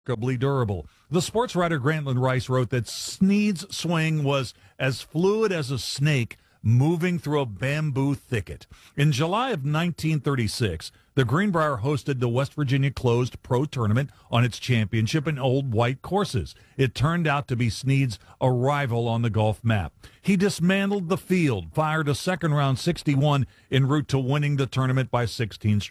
remarkably durable. The sports writer Grantland Rice wrote that Snead's swing was as fluid as a snake moving through a bamboo thicket. In July of 1936, the Greenbrier hosted the West Virginia Closed Pro Tournament on its championship in old white courses. It turned out to be Snead's arrival on the golf map. He dismantled the field, fired a second round 61 en route to winning the tournament by 16